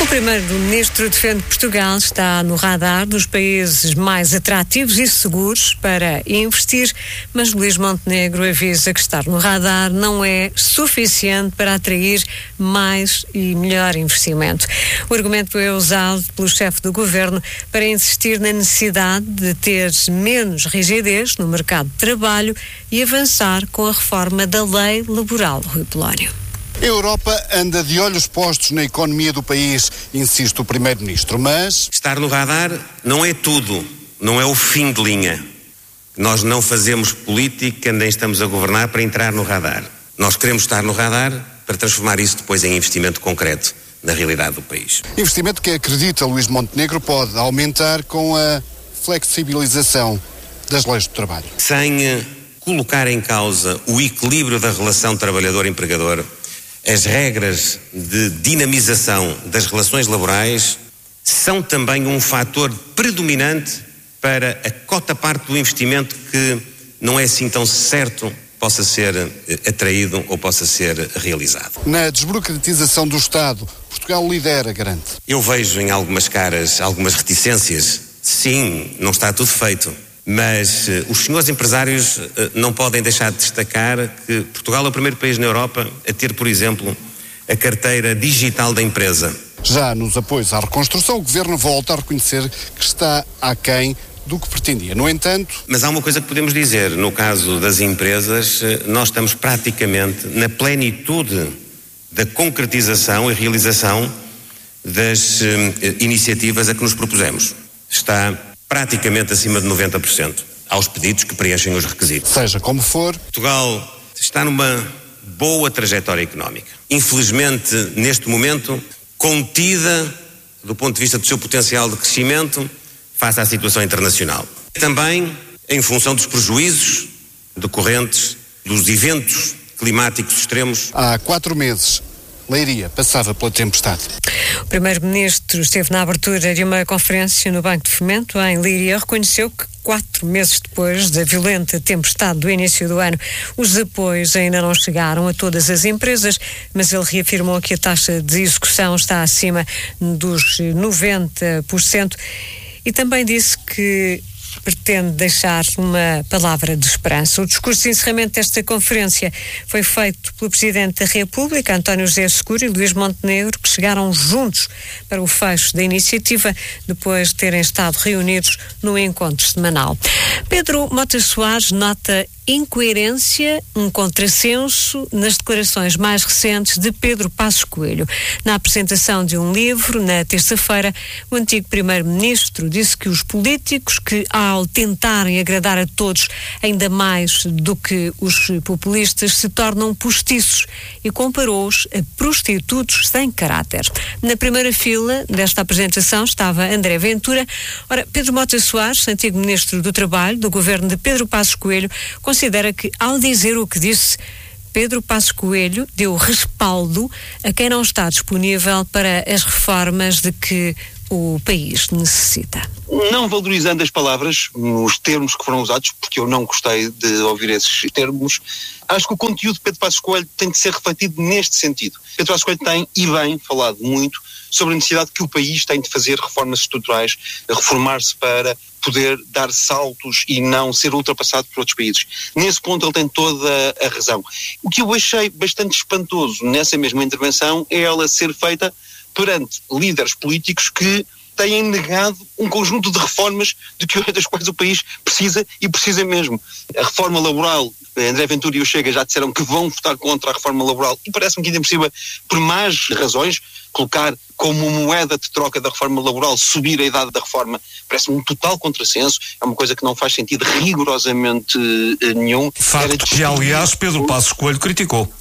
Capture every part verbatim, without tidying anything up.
Primeiro-Ministro defende que Portugal está no radar dos países mais atrativos e seguros para investir, mas Luís Montenegro avisa que estar no radar não é suficiente para atrair mais e melhor investimento. O argumento é usado pelo chefe do governo para insistir na necessidade de ter menos rigidez no mercado de trabalho e avançar com a reforma da lei laboral. Rui Polónio. A Europa anda de olhos postos na economia do país, insiste o Primeiro-Ministro, mas... Estar no radar não é tudo, não é o fim de linha. Nós não fazemos política, nem estamos a governar para entrar no radar. Nós queremos estar no radar para transformar isso depois em investimento concreto na realidade do país. Investimento que, acredita Luís Montenegro, pode aumentar com a flexibilização das leis do trabalho. Sem colocar em causa o equilíbrio da relação trabalhador-empregador, as regras de dinamização das relações laborais são também um fator predominante para a cota-parte do investimento que não é assim tão certo possa ser atraído ou possa ser realizado. Na desburocratização do Estado, Portugal lidera, garante. Eu vejo em algumas caras algumas reticências. Sim, não está tudo feito. Mas uh, os senhores empresários uh, não podem deixar de destacar que Portugal é o primeiro país na Europa a ter, por exemplo, a carteira digital da empresa. Já nos apoios à reconstrução, o Governo volta a reconhecer que está aquém do que pretendia. No entanto... Mas há uma coisa que podemos dizer, no caso das empresas, uh, nós estamos praticamente na plenitude da concretização e realização das uh, iniciativas a que nos propusemos. Está praticamente acima de noventa por cento aos pedidos que preenchem os requisitos. Seja como for, Portugal está numa boa trajetória económica. Infelizmente, neste momento, contida do ponto de vista do seu potencial de crescimento face à situação internacional. Também em função dos prejuízos decorrentes dos eventos climáticos extremos. Há quatro meses, Leiria passava pela tempestade. O Primeiro-Ministro esteve na abertura de uma conferência no Banco de Fomento em Leiria, reconheceu que quatro meses depois da violenta tempestade do início do ano, os apoios ainda não chegaram a todas as empresas, mas ele reafirmou que a taxa de execução está acima dos noventa por cento e também disse que pretende deixar uma palavra de esperança. O discurso de encerramento desta conferência foi feito pelo Presidente da República, António José Seguro, e Luís Montenegro, que chegaram juntos para o fecho da iniciativa, depois de terem estado reunidos no encontro semanal. Pedro Mota Soares nota incoerência, um contrassenso nas declarações mais recentes de Pedro Passos Coelho. Na apresentação de um livro, na terça-feira, o antigo Primeiro-Ministro disse que os políticos que, ao tentarem agradar a todos ainda mais do que os populistas, se tornam postiços e comparou-os a prostitutos sem caráter. Na primeira fila desta apresentação estava André Ventura. Ora, Pedro Mota Soares, antigo Ministro do Trabalho do governo de Pedro Passos Coelho, considera que, ao dizer o que disse, Pedro Passos Coelho deu respaldo a quem não está disponível para as reformas de que o país necessita. Não valorizando as palavras, os termos que foram usados, porque eu não gostei de ouvir esses termos, acho que o conteúdo de Pedro Passos Coelho tem de ser refletido neste sentido. Pedro Passos Coelho tem, e bem, falado muito sobre a necessidade que o país tem de fazer reformas estruturais, reformar-se para poder dar saltos e não ser ultrapassado por outros países. Nesse ponto ele tem toda a razão. O que eu achei bastante espantoso nessa mesma intervenção é ela ser feita perante líderes políticos que têm negado um conjunto de reformas de que, das quais o país precisa e precisa mesmo. A reforma laboral, André Ventura e o Chega já disseram que vão votar contra a reforma laboral e parece-me que ainda por cima, por más razões, colocar como moeda de troca da reforma laboral subir a idade da reforma parece-me um total contrassenso, é uma coisa que não faz sentido rigorosamente uh, nenhum. Facto que, aliás, Pedro Passos Coelho criticou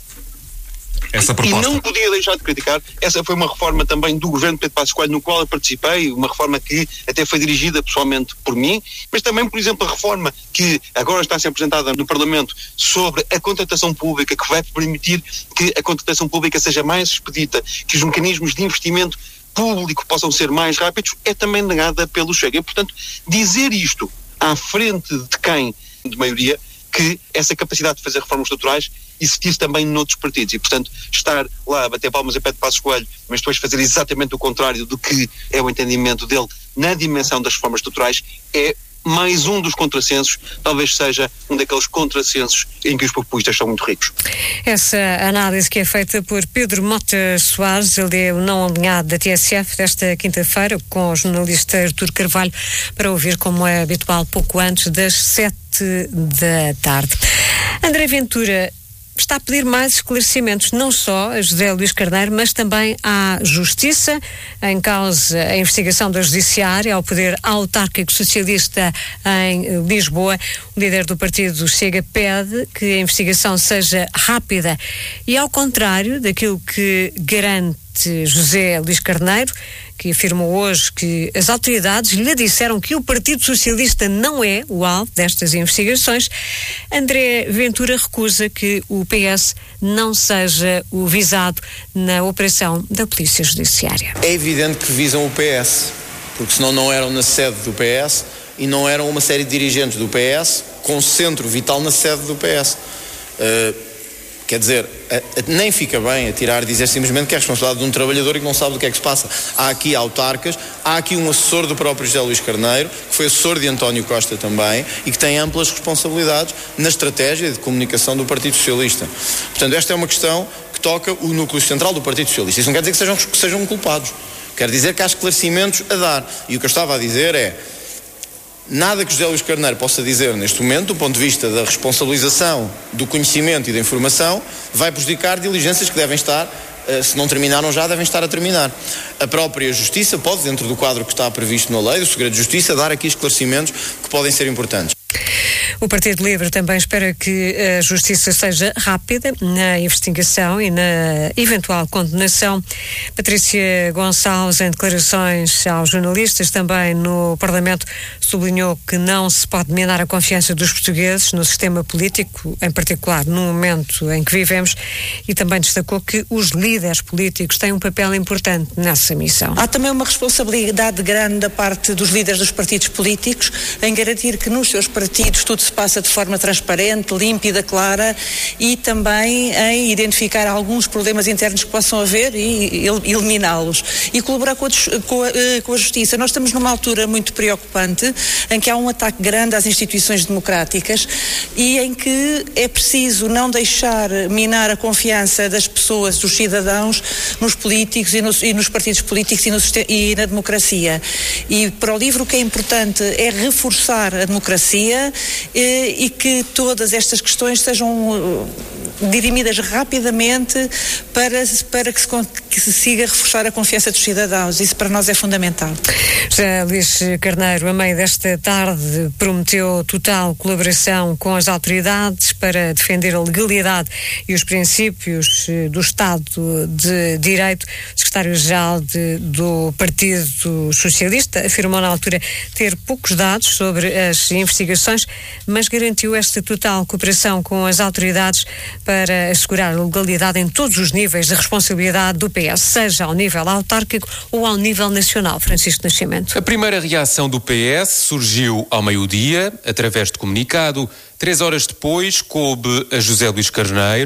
essa proposta. E não podia deixar de criticar. Essa foi uma reforma também do governo de Pedro Passos Coelho, no qual eu participei, uma reforma que até foi dirigida pessoalmente por mim, mas também, por exemplo, a reforma que agora está a ser apresentada no Parlamento sobre a contratação pública, que vai permitir que a contratação pública seja mais expedita, que os mecanismos de investimento público possam ser mais rápidos, é também negada pelo Chega. E, portanto, dizer isto à frente de quem, de maioria, que essa capacidade de fazer reformas estruturais existisse também noutros partidos e, portanto, estar lá a bater palmas a pé de Passos Coelho, mas depois fazer exatamente o contrário do que é o entendimento dele na dimensão das reformas estruturais é mais um dos contrassensos, talvez seja um daqueles contrassensos em que os populistas são muito ricos. Essa análise que é feita por Pedro Mota Soares, ele é o não alinhado da T S F desta quinta-feira, com o jornalista Artur Carvalho, para ouvir, como é habitual, pouco antes das sete da tarde. André Ventura está a pedir mais esclarecimentos, não só a José Luís Carneiro, mas também à Justiça, em causa a investigação da Judiciária ao poder autárquico socialista em Lisboa. O líder do partido Chega pede que a investigação seja rápida e, ao contrário daquilo que garante José Luís Carneiro, que afirmou hoje que as autoridades lhe disseram que o Partido Socialista não é o alvo destas investigações, André Ventura recusa que o P S não seja o visado na operação da Polícia Judiciária. É evidente que visam o P S, porque senão não eram na sede do P S e não eram uma série de dirigentes do P S com centro vital na sede do P S. Uh, Quer dizer, nem fica bem a tirar, dizer simplesmente que é a responsabilidade de um trabalhador e que não sabe do que é que se passa. Há aqui autarcas, há aqui um assessor do próprio José Luís Carneiro, que foi assessor de António Costa também, e que tem amplas responsabilidades na estratégia de comunicação do Partido Socialista. Portanto, esta é uma questão que toca o núcleo central do Partido Socialista. Isso não quer dizer que sejam, que sejam culpados. Quer dizer que há esclarecimentos a dar. E o que eu estava a dizer é: nada que José Luís Carneiro possa dizer neste momento, do ponto de vista da responsabilização, do conhecimento e da informação, vai prejudicar diligências que devem estar, se não terminaram já, devem estar a terminar. A própria Justiça pode, dentro do quadro que está previsto na lei, do segredo de justiça, dar aqui esclarecimentos que podem ser importantes. O Partido Livre também espera que a Justiça seja rápida na investigação e na eventual condenação. Patrícia Gonçalves, em declarações aos jornalistas também no Parlamento, sublinhou que não se pode minar a confiança dos portugueses no sistema político, em particular no momento em que vivemos, e também destacou que os líderes políticos têm um papel importante nessa missão. Há também uma responsabilidade grande da parte dos líderes dos partidos políticos em garantir que nos seus partidos tudo se passa de forma transparente, límpida, clara, e também em identificar alguns problemas internos que possam haver e eliminá-los. E colaborar com a, com, a, com a Justiça. Nós estamos numa altura muito preocupante em que há um ataque grande às instituições democráticas e em que é preciso não deixar minar a confiança das pessoas, dos cidadãos, nos políticos e nos, e nos partidos políticos e, no, e na democracia. E para o livro o que é importante é reforçar a democracia e, e que todas estas questões sejam uh, dirimidas rapidamente para, para que, se, que se siga reforçar a confiança dos cidadãos. Isso para nós é fundamental. Já Luís Carneiro, a meio desta tarde, prometeu total colaboração com as autoridades para defender a legalidade e os princípios do Estado de Direito. O secretário-geral de, do Partido Socialista afirmou na altura ter poucos dados sobre as investigações, mas garantiu esta total cooperação com as autoridades para assegurar a legalidade em todos os níveis de responsabilidade do P S, seja ao nível autárquico ou ao nível nacional. Francisco Nascimento. A primeira reação do P S surgiu ao meio-dia, através de comunicado. Três horas depois, coube a José Luís Carneiro